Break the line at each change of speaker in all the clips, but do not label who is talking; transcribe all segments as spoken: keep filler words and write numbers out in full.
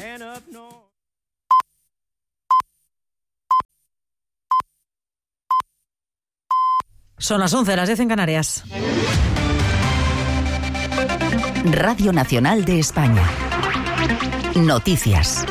Son las once, las diez en Canarias.
Radio Nacional de España. Noticias.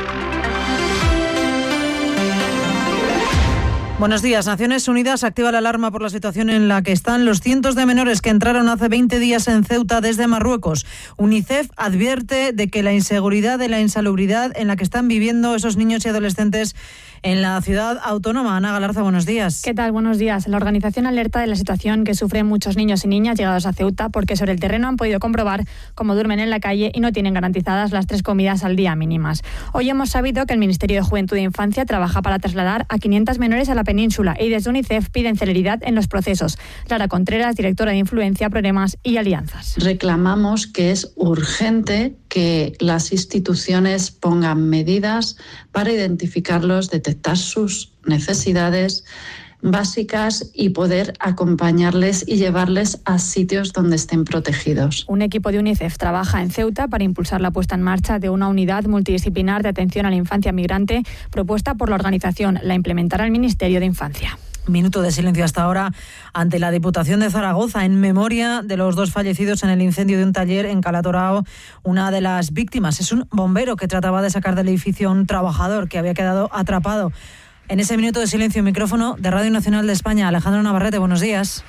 Buenos días. Naciones Unidas activa la alarma por la situación en la que están los cientos de menores que entraron hace veinte días en Ceuta desde Marruecos. UNICEF advierte de que la inseguridad y la insalubridad en la que están viviendo esos niños y adolescentes en la ciudad autónoma. Ana Galarza, buenos días.
¿Qué tal? Buenos días. La organización alerta de la situación que sufren muchos niños y niñas llegados a Ceuta porque sobre el terreno han podido comprobar cómo duermen en la calle y no tienen garantizadas las tres comidas al día mínimas. Hoy hemos sabido que el Ministerio de Juventud e Infancia trabaja para trasladar a quinientos menores a la península y desde UNICEF piden celeridad en los procesos. Lara Contreras, directora de Influencia, Problemas y Alianzas.
Reclamamos que es urgente que las instituciones pongan medidas para identificarlos, detectar sus necesidades básicas y poder acompañarles y llevarles a sitios donde estén protegidos.
Un equipo de UNICEF trabaja en Ceuta para impulsar la puesta en marcha de una unidad multidisciplinar de atención a la infancia migrante propuesta por la organización. La implementará el Ministerio de Infancia.
Minuto de silencio hasta ahora ante la Diputación de Zaragoza en memoria de los dos fallecidos en el incendio de un taller en Cala Torao. Una de las víctimas es un bombero que trataba de sacar del edificio a un trabajador que había quedado atrapado. En ese minuto de silencio, micrófono de Radio Nacional de España. Alejandro Navarrete, buenos días.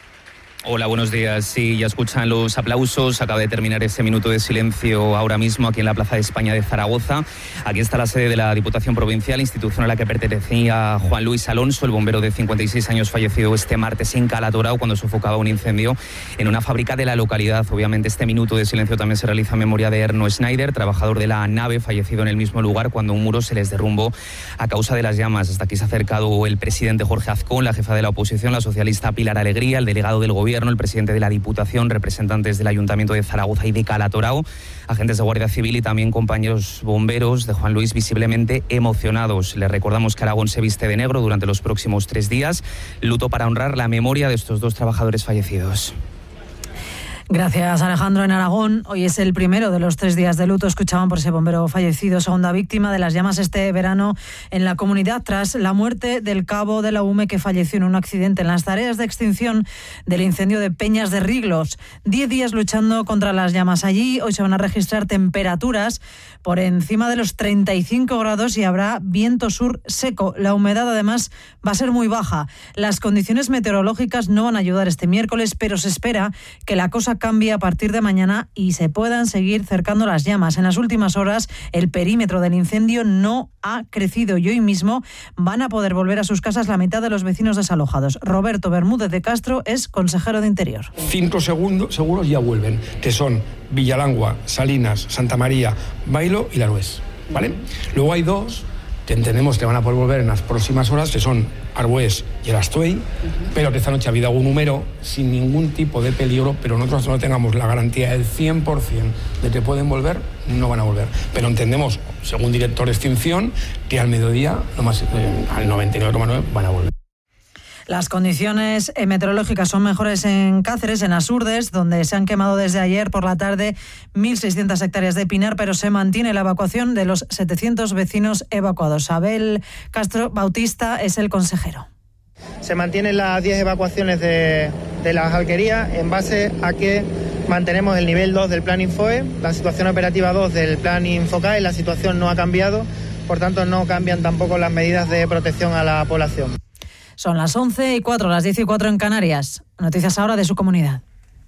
Hola, buenos días. Sí, ya escuchan los aplausos. Acaba de terminar ese minuto de silencio ahora mismo aquí en la Plaza de España de Zaragoza. Aquí está la sede de la Diputación Provincial, institución a la que pertenecía Juan Luis Alonso, el bombero de cincuenta y seis años fallecido este martes en Cala Torao cuando sofocaba un incendio en una fábrica de la localidad. Obviamente este minuto de silencio también se realiza en memoria de Erno Schneider, trabajador de la nave, fallecido en el mismo lugar cuando un muro se les derrumbó a causa de las llamas. Hasta aquí se ha acercado el presidente Jorge Azcón, la jefa de la oposición, la socialista Pilar Alegría, el delegado del Gobierno, el presidente de la Diputación, representantes del Ayuntamiento de Zaragoza y de Cala Torao, agentes de Guardia Civil y también compañeros bomberos de Juan Luis visiblemente emocionados. Les recordamos que Aragón se viste de negro durante los próximos tres días, luto para honrar la memoria de estos dos trabajadores fallecidos.
Gracias, Alejandro. En Aragón, hoy es el primero de los tres días de luto. Escuchaban por ese bombero fallecido, segunda víctima de las llamas este verano en la comunidad tras la muerte del cabo de la U M E que falleció en un accidente en las tareas de extinción del incendio de Peñas de Riglos. Diez días luchando contra las llamas allí. Hoy se van a registrar temperaturas por encima de los treinta y cinco grados y habrá viento sur seco. La humedad, además, va a ser muy baja. Las condiciones meteorológicas no van a ayudar este miércoles, pero se espera que la cosa cambie a partir de mañana y se puedan seguir cercando las llamas. En las últimas horas, el perímetro del incendio no ha crecido y hoy mismo van a poder volver a sus casas la mitad de los vecinos desalojados. Roberto Bermúdez de Castro es consejero de Interior.
Cinco segundos seguros ya vuelven, que son Villalangua, Salinas, Santa María, Bailo y Larués, ¿vale? Luego hay dos que entendemos que van a poder volver en las próximas horas, que son Arbués y el Astuey, uh-huh. pero que esta noche ha habido algún número sin ningún tipo de peligro, pero nosotros no tengamos la garantía del cien por ciento de que pueden volver, no van a volver. Pero entendemos, según director de extinción, que al mediodía, lo más, eh, al noventa y nueve coma nueve van a volver.
Las condiciones meteorológicas son mejores en Cáceres, en Asurdes, donde se han quemado desde ayer por la tarde mil seiscientas hectáreas de pinar, pero se mantiene la evacuación de los setecientos vecinos evacuados. Abel Castro Bautista es el consejero.
Se mantienen las diez evacuaciones de, de las alquerías en base a que mantenemos el nivel dos del plan Infoe, la situación operativa dos del plan Infocae, la situación no ha cambiado, por tanto no cambian tampoco las medidas de protección a la población.
Son las once y cuatro, las diez y cuatro en Canarias. Noticias ahora de su comunidad.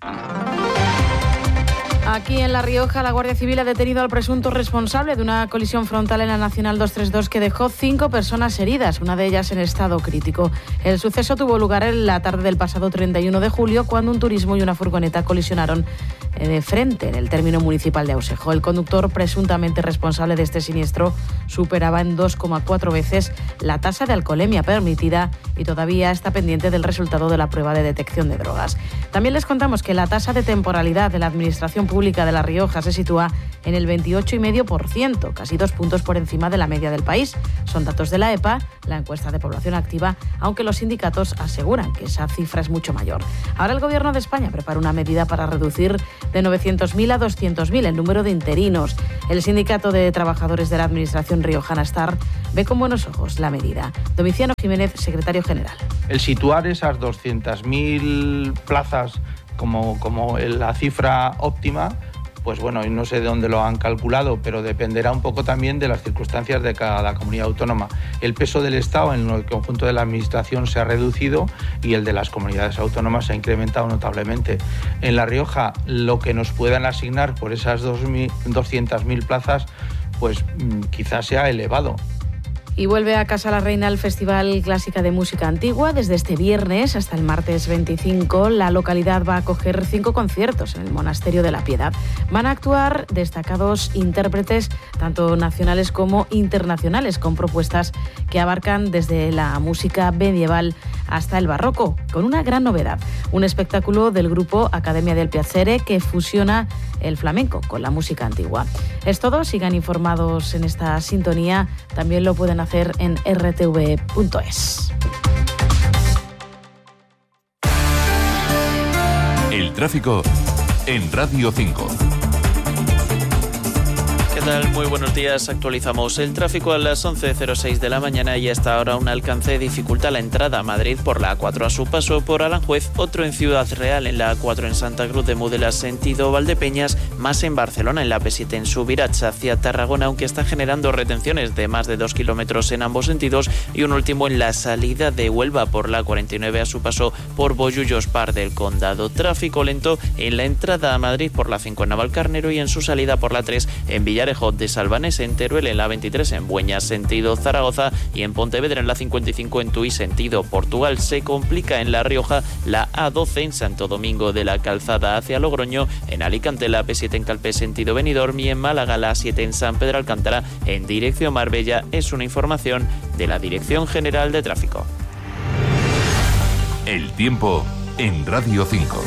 Aquí en La Rioja, la Guardia Civil ha detenido al presunto responsable de una colisión frontal en la Nacional doscientos treinta y dos que dejó cinco personas heridas, una de ellas en estado crítico. El suceso tuvo lugar en la tarde del pasado treinta y uno de julio, cuando un turismo y una furgoneta colisionaron de frente en el término municipal de Ausejo. El conductor presuntamente responsable de este siniestro superaba en dos coma cuatro veces la tasa de alcoholemia permitida y todavía está pendiente del resultado de la prueba de detección de drogas. También les contamos que la tasa de temporalidad de la Administración Pública Pública de La Rioja se sitúa en el veintiocho coma cinco por ciento, casi dos puntos por encima de la media del país. Son datos de la E P A, la encuesta de población activa, aunque los sindicatos aseguran que esa cifra es mucho mayor. Ahora el Gobierno de España prepara una medida para reducir de novecientos mil a doscientos mil el número de interinos. El Sindicato de Trabajadores de la Administración riojana STAR ve con buenos ojos la medida. Domiciano Jiménez, secretario general.
El situar esas doscientas mil plazas como, como la cifra óptima, pues bueno, no sé de dónde lo han calculado, pero dependerá un poco también de las circunstancias de cada comunidad autónoma. El peso del Estado en el conjunto de la Administración se ha reducido y el de las comunidades autónomas se ha incrementado notablemente. En La Rioja, lo que nos puedan asignar por esas doscientas mil plazas, pues quizás sea elevado.
Y vuelve a Casa la Reina el Festival Clásica de Música Antigua. Desde este viernes hasta el martes veinticinco, la localidad va a acoger cinco conciertos en el Monasterio de la Piedad. Van a actuar destacados intérpretes, tanto nacionales como internacionales, con propuestas que abarcan desde la música medieval hasta el barroco, con una gran novedad: un espectáculo del grupo Academia del Piacere que fusiona el flamenco con la música antigua. Es todo, sigan informados en esta sintonía, también lo pueden hacer en r t v punto es.
El tráfico en Radio cinco.
¿Qué tal? Muy buenos días. Actualizamos el tráfico a las once cero seis de la mañana y hasta ahora un alcance dificulta la entrada a Madrid por la A cuatro a su paso por Aranjuez, otro en Ciudad Real en la A cuatro en Santa Cruz de Mudela sentido Valdepeñas, más en Barcelona en la P siete en Subirats hacia Tarragona, aunque está generando retenciones de más de dos kilómetros en ambos sentidos, y un último en la salida de Huelva por la cuarenta y nueve a su paso por Bollullos Par del Condado. Tráfico lento en la entrada a Madrid por la cinco en Navalcarnero y en su salida por la tres en Villarejo de Salvanés, en Teruel en la veintitrés en Bueñas sentido Zaragoza y en Pontevedra en la cincuenta y cinco en Tui sentido Portugal. Se complica en La Rioja la A doce en Santo Domingo de la Calzada hacia Logroño, en Alicante la P siete en Calpe sentido Benidorm y en Málaga la A siete en San Pedro Alcántara en dirección Marbella. Es una información de la Dirección General de Tráfico.
El tiempo en Radio cinco.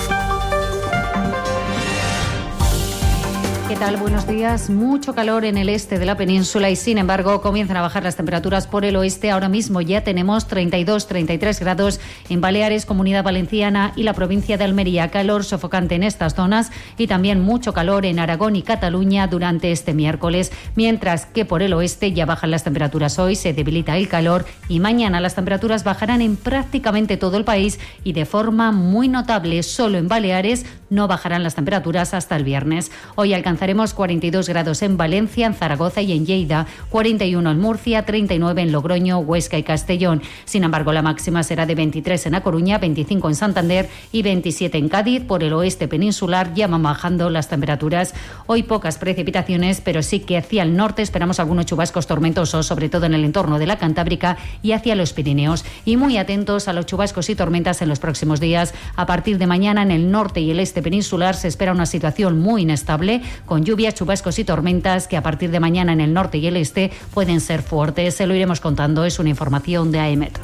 ¿Qué tal? Buenos días. Mucho calor en el este de la península y, sin embargo, comienzan a bajar las temperaturas por el oeste. Ahora mismo ya tenemos treinta y dos, treinta y tres grados en Baleares, Comunidad Valenciana y la provincia de Almería. Calor sofocante en estas zonas y también mucho calor en Aragón y Cataluña durante este miércoles, mientras que por el oeste ya bajan las temperaturas. Hoy se debilita el calor y mañana las temperaturas bajarán en prácticamente todo el país y de forma muy notable. Solo en Baleares no bajarán las temperaturas hasta el viernes. Hoy alcanzaremos cuarenta y dos grados en Valencia, en Zaragoza y en Lleida, cuarenta y uno en Murcia, treinta y nueve en Logroño, Huesca y Castellón. Sin embargo, la máxima será de veintitrés en A Coruña, veinticinco en Santander y veintisiete en Cádiz. Por el oeste peninsular ya van bajando las temperaturas. Hoy pocas precipitaciones, pero sí que hacia el norte esperamos algunos chubascos tormentosos, sobre todo en el entorno de la Cantábrica y hacia los Pirineos. Y muy atentos a los chubascos y tormentas en los próximos días. A partir de mañana en el norte y el este peninsular se espera una situación muy inestable, con lluvias, chubascos y tormentas que a partir de mañana en el norte y el este pueden ser fuertes. Se lo iremos contando, es una información de AEMET.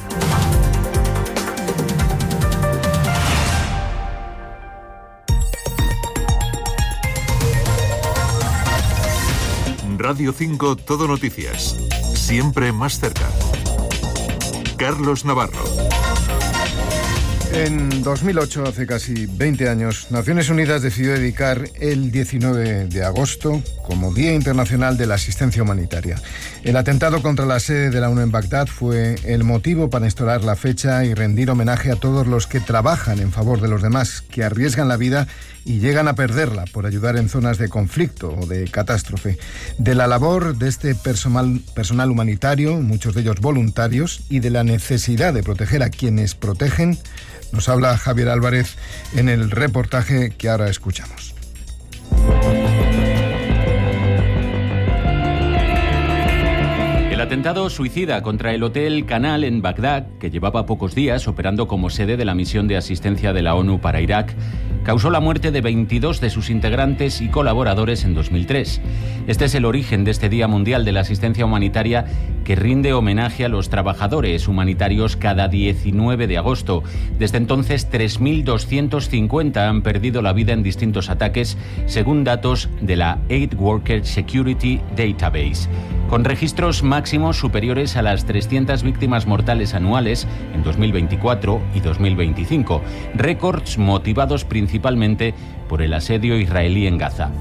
Radio cinco Todo Noticias. Siempre más cerca. Carlos Navarro.
En dos mil ocho, hace casi veinte años, Naciones Unidas decidió dedicar el diecinueve de agosto como Día Internacional de la Asistencia Humanitaria. El atentado contra la sede de la ONU en Bagdad fue el motivo para instaurar la fecha y rendir homenaje a todos los que trabajan en favor de los demás, que arriesgan la vida y llegan a perderla por ayudar en zonas de conflicto o de catástrofe. De la labor de este personal, personal humanitario, muchos de ellos voluntarios, y de la necesidad de proteger a quienes protegen, nos habla Javier Álvarez en el reportaje que ahora escuchamos.
El atentado suicida contra el Hotel Canal en Bagdad, que llevaba pocos días operando como sede de la misión de asistencia de la ONU para Irak, causó la muerte de veintidós de sus integrantes y colaboradores en dos mil tres. Este es el origen de este Día Mundial de la Asistencia Humanitaria, que rinde homenaje a los trabajadores humanitarios cada diecinueve de agosto. Desde entonces, tres mil doscientos cincuenta han perdido la vida en distintos ataques, según datos de la Aid Worker Security Database, con registros máximos superiores a las trescientas víctimas mortales anuales en dos mil veinticuatro y dos mil veinticinco, récords motivados principalmente por el asedio israelí en Gaza.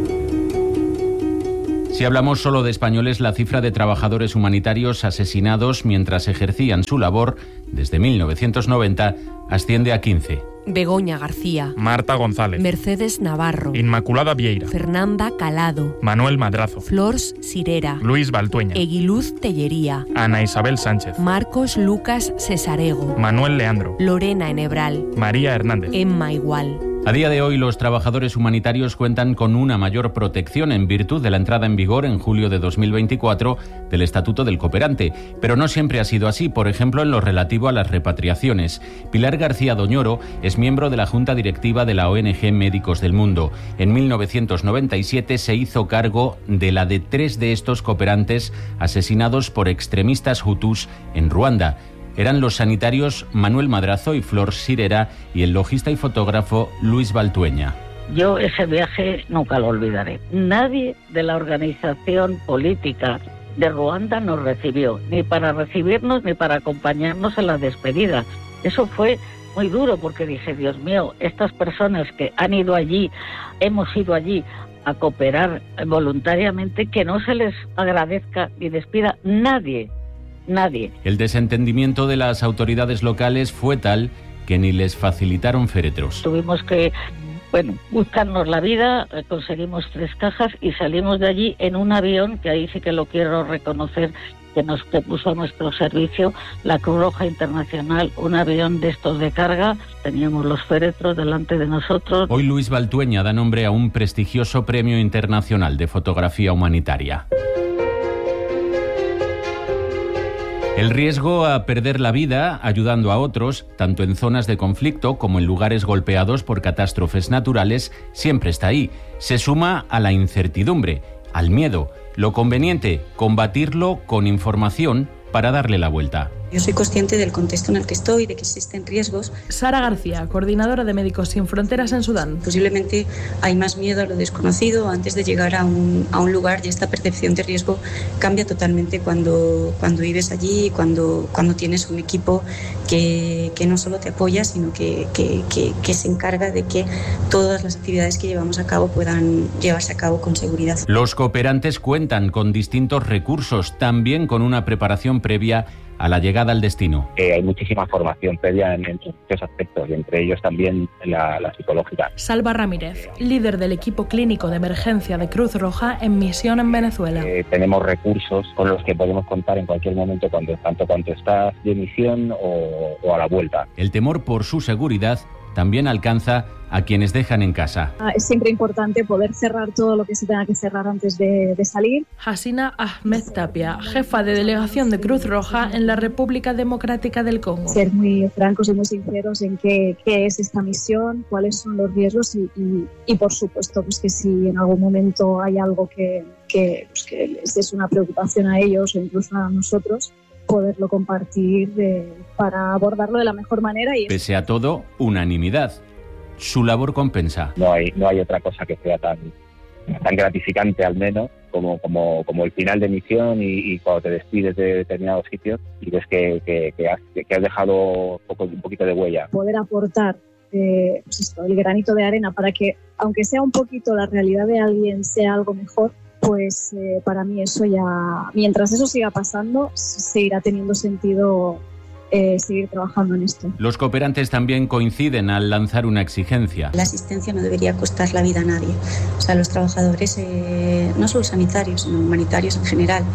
Si hablamos solo de españoles, la cifra de trabajadores humanitarios asesinados mientras ejercían su labor desde mil novecientos noventa asciende a quince.
Begoña García,
Marta González,
Mercedes Navarro,
Inmaculada Vieira,
Fernanda Calado,
Manuel Madrazo,
Flors Sirera,
Luis Baltueña,
Eguiluz Tellería,
Ana Isabel Sánchez,
Marcos Lucas Cesarego,
Manuel Leandro,
Lorena Enebral,
María Hernández,
Emma Igual.
A día de hoy, los trabajadores humanitarios cuentan con una mayor protección en virtud de la entrada en vigor en julio de dos mil veinticuatro del Estatuto del Cooperante, pero no siempre ha sido así, por ejemplo, en lo relativo a las repatriaciones. Pilar García Doñoro es miembro de la Junta Directiva de la O N G Médicos del Mundo. En mil novecientos noventa y siete se hizo cargo de la de tres de estos cooperantes asesinados por extremistas hutus en Ruanda. Eran los sanitarios Manuel Madrazo y Flor Sirera y el logista y fotógrafo Luis Baltueña.
Yo ese viaje nunca lo olvidaré. Nadie de la organización política de Ruanda nos recibió, ni para recibirnos ni para acompañarnos en la despedida. Eso fue muy duro porque dije, Dios mío, estas personas que han ido allí, hemos ido allí a cooperar voluntariamente, que no se les agradezca ni despida nadie. Nadie.
El desentendimiento de las autoridades locales fue tal que ni les facilitaron féretros.
Tuvimos que, bueno, buscarnos la vida, conseguimos tres cajas y salimos de allí en un avión, que ahí sí que lo quiero reconocer, que nos que puso a nuestro servicio la Cruz Roja Internacional, un avión de estos de carga. Teníamos los féretros delante de nosotros.
Hoy Luis Baltueña da nombre a un prestigioso premio internacional de fotografía humanitaria. El riesgo a perder la vida ayudando a otros, tanto en zonas de conflicto como en lugares golpeados por catástrofes naturales, siempre está ahí. Se suma a la incertidumbre, al miedo. Lo conveniente, combatirlo con información para darle la vuelta.
Yo soy consciente del contexto en el que estoy, de que existen riesgos.
Sara García, coordinadora de Médicos Sin Fronteras en Sudán.
Posiblemente hay más miedo a lo desconocido antes de llegar a un, a un lugar, y esta percepción de riesgo cambia totalmente cuando, cuando vives allí, cuando, cuando tienes un equipo que, que no solo te apoya, sino que, que, que, que se encarga de que todas las actividades que llevamos a cabo puedan llevarse a cabo con seguridad.
Los cooperantes cuentan con distintos recursos, también con una preparación previa a la llegada al destino.
Eh, hay muchísima formación previa en, en muchos aspectos, y entre ellos también la, la psicológica.
Salva Ramírez, líder del equipo clínico de emergencia de Cruz Roja en misión en Venezuela.
Eh, tenemos recursos con los que podemos contar en cualquier momento, cuando, tanto cuando estás de misión o, o a la vuelta.
El temor por su seguridad también alcanza a quienes dejan en casa.
Es siempre importante poder cerrar todo lo que se tenga que cerrar antes de, de salir.
Hasina Ahmed Tapia, jefa de delegación de Cruz Roja en la República Democrática del Congo.
Ser muy francos y muy sinceros en qué, qué es esta misión, cuáles son los riesgos y, y, y por supuesto pues que si en algún momento hay algo que, que, pues que les es una preocupación a ellos o incluso a nosotros, poderlo compartir eh, para abordarlo de la mejor manera. Y
pese a todo, unanimidad. Su labor compensa.
No hay, no hay otra cosa que sea tan, tan gratificante, al menos, como, como, como el final de misión y, y cuando te despides de determinados sitios y ves que, que, que, has, que has dejado un, poco, un poquito de huella.
Poder aportar eh, pues esto, el granito de arena para que, aunque sea un poquito la realidad de alguien, sea algo mejor, pues eh, para mí eso ya, mientras eso siga pasando, seguirá teniendo sentido eh, seguir trabajando en esto.
Los cooperantes también coinciden al lanzar una exigencia.
La asistencia no debería costar la vida a nadie. O sea, los trabajadores, eh, no solo sanitarios, sino humanitarios en general,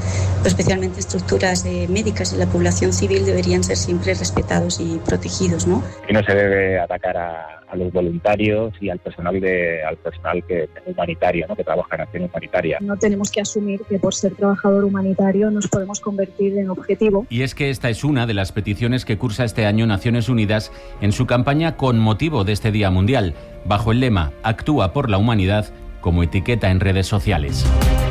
especialmente estructuras eh, médicas y la población civil deberían ser siempre respetados y protegidos, ¿no?
Y no se debe atacar a, a los voluntarios y al personal de al personal que humanitario, ¿no? Que trabaja en acción humanitaria.
No tenemos que asumir que por ser trabajador humanitario nos podemos convertir en objetivo.
Y es que esta es una de las peticiones que cursa este año Naciones Unidas en su campaña con motivo de este Día Mundial, bajo el lema "Actúa por la humanidad", como etiqueta en redes sociales.